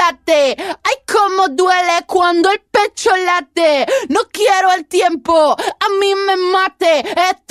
late. Ay, cómo duele cuando el pecho late. No quiero el tiempo, a mí me mate.